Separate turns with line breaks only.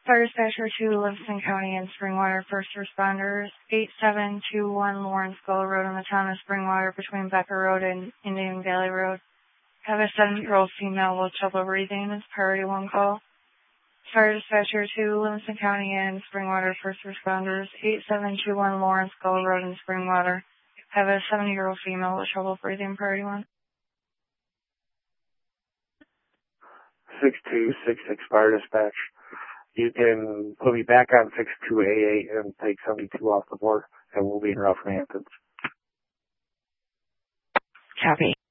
Fire Dispatcher 2, Livingston County and Springwater First Responders, 8721 Lawrence Gull Road in the town of Springwater between Becker Road and Indian Valley Road. Have a 7-year-old female with trouble breathing. It's priority 1 call. Fire Dispatcher 2, Livingston County and Springwater First Responders, 8721 Lawrence Gull Road in Springwater. Have a 7-year-old female with trouble breathing. Priority 1.
6266 Fire Dispatch. You can put me back on 6288 and take 72 off the board, and we'll be in Rough Hamptons.
Copy.